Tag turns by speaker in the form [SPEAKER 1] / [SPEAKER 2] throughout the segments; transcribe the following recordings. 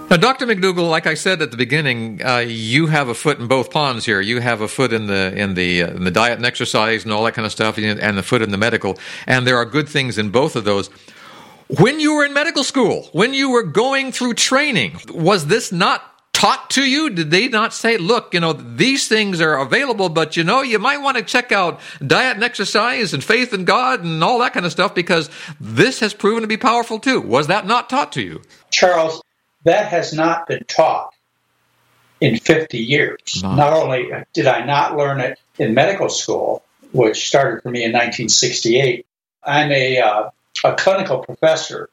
[SPEAKER 1] Now, Dr. McDougall, like I said at the beginning, you have a foot in both ponds here. You have a foot in the diet and exercise and all that kind of stuff, and the foot in the medical. And there are good things in both of those. When you were in medical school, when you were going through training, was this not taught to you? Did they not say, look, these things are available, but you might want to check out diet and exercise and faith in God and all that kind of stuff because this has proven to be powerful too? Was that not taught to you?
[SPEAKER 2] Charles, that has not been taught in 50 years. Not only did I not learn it in medical school, which started for me in 1968, I'm a clinical professor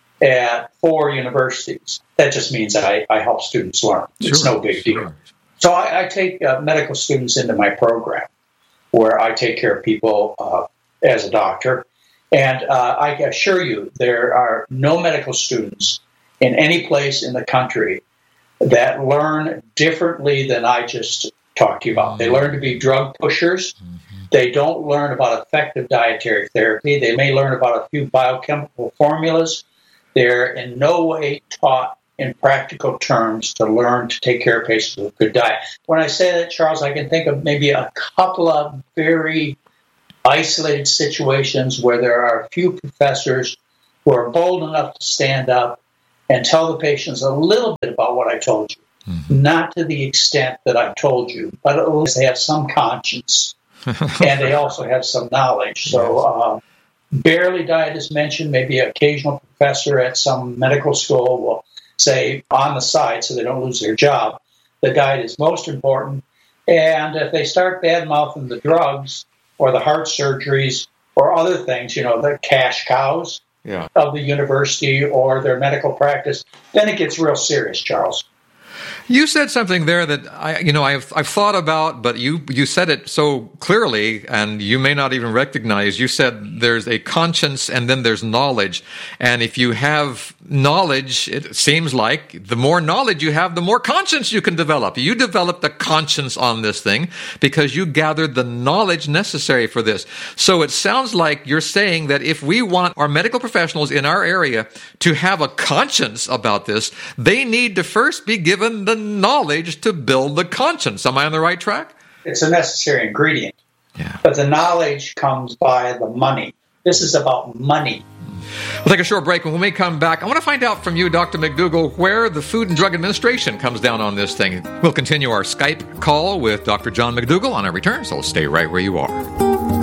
[SPEAKER 2] at 4 universities. That just means I help students learn. It's no big deal. So I take medical students into my program where I take care of people as a doctor. And I assure you, there are no medical students in any place in the country that learn differently than I just talked to you about. They learn to be drug pushers. They don't learn about effective dietary therapy. They may learn about a few biochemical formulas. They're in no way taught in practical terms to learn to take care of patients with a good diet. When I say that, Charles, I can think of maybe a couple of very isolated situations where there are a few professors who are bold enough to stand up and tell the patients a little bit about what I told you. Not to the extent that I told you, but at least they have some conscience and they also have some knowledge. So barely diet is mentioned. Maybe an occasional professor at some medical school will say on the side so they don't lose their job, the diet is most important. And if they start bad-mouthing the drugs or the heart surgeries or other things, the cash cows of the university or their medical practice, then it gets real serious, Charles.
[SPEAKER 1] You said something there that I've thought about, but you said it so clearly, and you may not even recognize. You said there's a conscience and then there's knowledge, and if you have knowledge, it seems like the more knowledge you have, the more conscience you can develop. You developed a conscience on this thing because you gathered the knowledge necessary for this. So it sounds like you're saying that if we want our medical professionals in our area to have a conscience about this, they need to first be given the knowledge to build the conscience. Am I on the right track?
[SPEAKER 2] It's a necessary ingredient. But the knowledge comes by the money. This is about money.
[SPEAKER 1] We'll take a short break, and when we come back, I want to find out from you, Dr. McDougall, where the Food and Drug Administration comes down on this thing. We'll continue our Skype call with Dr. John McDougall on our return, so stay right where you are.